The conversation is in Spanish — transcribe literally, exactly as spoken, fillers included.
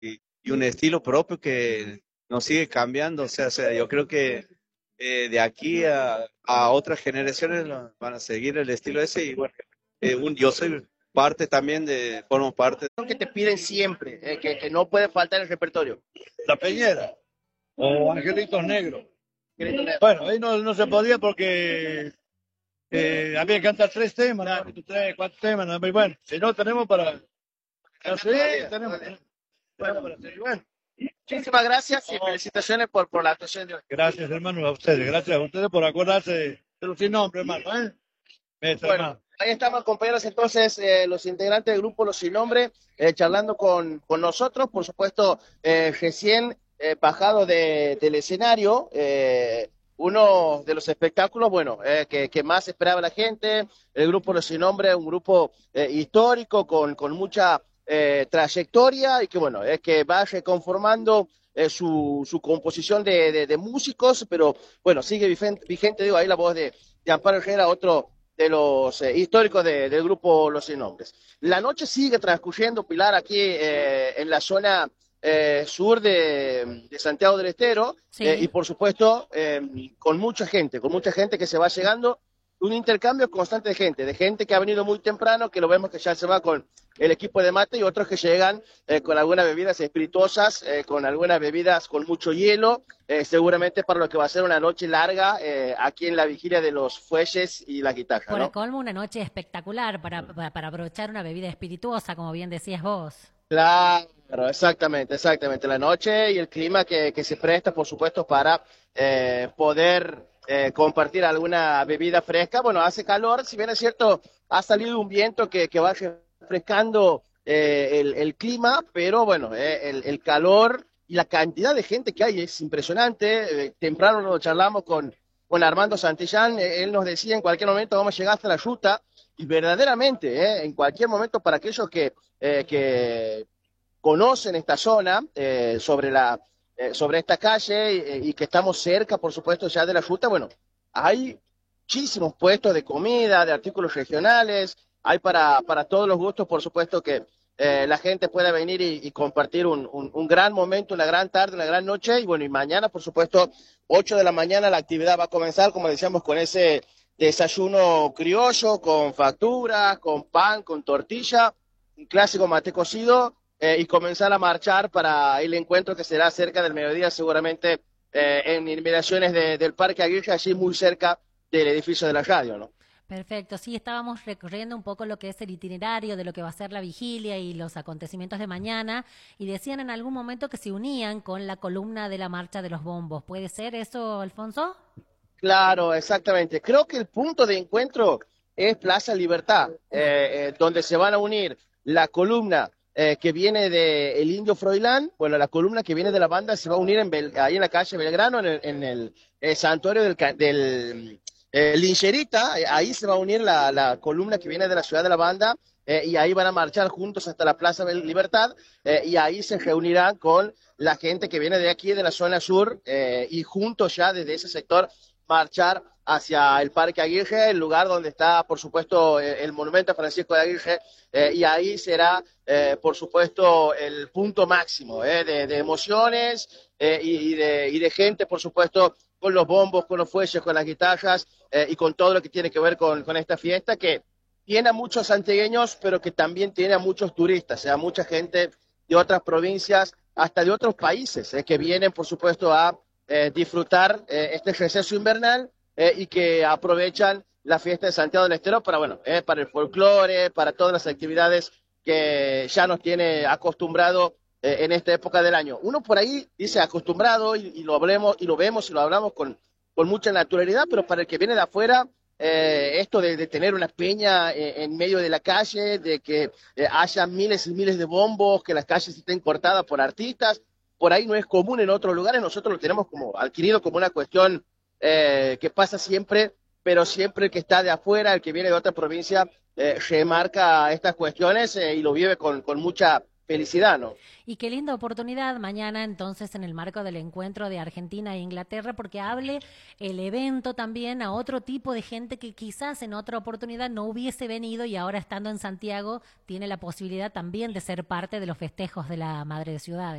y, y un estilo propio que nos sigue cambiando. O sea, o sea, yo creo que eh, de aquí a, a otras generaciones lo- van a seguir el estilo ese y bueno, eh, un, yo soy parte también de, formo parte. Que te piden siempre, eh, que, que no puede faltar en el repertorio. La Peñera o Angelitos Negros. Bueno, ahí no, no se podía porque eh, había que cantar tres temas, ¿no? Tres, cuatro temas, ¿no? Y bueno, si no tenemos para... Sí, tenemos, tenemos para hacer. Y bueno, Muchísimas gracias y felicitaciones por, por la actuación de hoy. gracias, hermano, a ustedes. Gracias a ustedes por acordarse de los sin nombre, hermano. ¿eh? Eso, Bueno, hermano. ahí estamos, compañeros, entonces, eh, los integrantes del grupo Los Sin Nombre, eh, charlando con, con nosotros, por supuesto, eh, recién eh, bajado de, del escenario, eh, uno de los espectáculos, bueno, eh, que, que más esperaba la gente, el grupo Los Sin Nombre, un grupo eh, histórico con, con mucha eh, trayectoria y que, bueno, es que va reconformando eh, su, su composición de, de, de músicos, pero, bueno, sigue vigente, vigente, digo, ahí la voz de, de Amparo Herrera, otro de los eh, históricos de, del grupo Los Sin Nombres. La noche sigue transcurriendo, Pilar, aquí eh, en la zona eh, sur de, de Santiago del Estero, Sí. eh, y por supuesto eh, con mucha gente, con mucha gente que se va llegando, un intercambio constante de gente, de gente que ha venido muy temprano, que lo vemos que ya se va con el equipo de mate, y otros que llegan eh, con algunas bebidas espirituosas, eh, con algunas bebidas con mucho hielo, eh, seguramente para lo que va a ser una noche larga eh, aquí en la vigilia de los fuelles y la guitarra, Por ¿no? el colmo, una noche espectacular para, para, para aprovechar una bebida espirituosa, como bien decías vos. Claro, exactamente, exactamente. La noche y el clima que, que se presta, por supuesto, para eh, poder eh, compartir alguna bebida fresca. Bueno, hace calor, si bien es cierto, ha salido un viento que, que va refrescando eh, el, el clima, pero bueno, eh, el, el calor y la cantidad de gente que hay es impresionante. Eh, temprano nos charlamos con, con Armando Santillán, eh, él nos decía en cualquier momento vamos a llegar hasta la ruta, y verdaderamente, eh, en cualquier momento para aquellos que eh, que conocen esta zona, eh, sobre, la, eh, sobre esta calle y, y que estamos cerca, por supuesto, ya de la ruta, bueno, hay muchísimos puestos de comida, de artículos regionales, hay para, para todos los gustos, por supuesto, que eh, la gente pueda venir y, y compartir un, un, un gran momento, una gran tarde, una gran noche, y bueno, y mañana, por supuesto, ocho de la mañana la actividad va a comenzar, como decíamos, con ese desayuno criollo, con facturas, con pan, con tortilla, un clásico mate cocido, eh, y comenzar a marchar para el encuentro que será cerca del mediodía, seguramente eh, en inmediaciones de, del Parque Aguirre, allí muy cerca del edificio de la radio, ¿no? Perfecto, sí, estábamos recorriendo un poco lo que es el itinerario de lo que va a ser la vigilia y los acontecimientos de mañana, y decían en algún momento que se unían con la columna de la marcha de los bombos. ¿Puede ser eso, Alfonso? Claro, exactamente. Creo que el punto de encuentro es Plaza Libertad, eh, eh, donde se van a unir la columna eh, que viene de el Indio Froilán, bueno, la columna que viene de la banda se va a unir en Bel- ahí en la calle Belgrano, en el, en el, eh, santuario del, ca- del eh, Lincherita, eh, ahí se va a unir la, la columna que viene de la ciudad de la banda, eh, y ahí van a marchar juntos hasta la Plaza Bel- Libertad, eh, y ahí se reunirán con la gente que viene de aquí, de la zona sur, eh, y juntos ya desde ese sector marchar hacia el Parque Aguirre, el lugar donde está, por supuesto, eh, el monumento a Francisco de Aguirre, eh, y ahí será, eh, por supuesto, el punto máximo eh, de, de emociones eh, y, y de, y de gente, por supuesto, con los bombos, con los fuelles, con las guitarras eh, y con todo lo que tiene que ver con, con esta fiesta que tiene a muchos santiagueños, pero que también tiene a muchos turistas, o sea, mucha gente de otras provincias, hasta de otros países, eh, que vienen, por supuesto, a eh, disfrutar eh, este receso invernal eh, y que aprovechan la fiesta de Santiago del Estero para, bueno, eh, para el folclore, para todas las actividades que ya nos tiene acostumbrado eh, en esta época del año. Uno por ahí dice acostumbrado y, y lo hablemos y lo vemos y lo hablamos con, con mucha naturalidad, pero para el que viene de afuera, eh, esto de, de tener una peña eh, en medio de la calle, de que eh, haya miles y miles de bombos, que las calles estén cortadas por artistas, por ahí no es común en otros lugares, nosotros lo tenemos como adquirido como una cuestión eh, que pasa siempre, pero siempre el que está de afuera, el que viene de otra provincia, eh, remarca estas cuestiones eh, y lo vive con, con mucha felicidad, ¿no? Y qué linda oportunidad mañana entonces en el marco del encuentro de Argentina e Inglaterra, porque hable el evento también a otro tipo de gente que quizás en otra oportunidad no hubiese venido y ahora estando en Santiago tiene la posibilidad también de ser parte de los festejos de la Madre de Ciudades.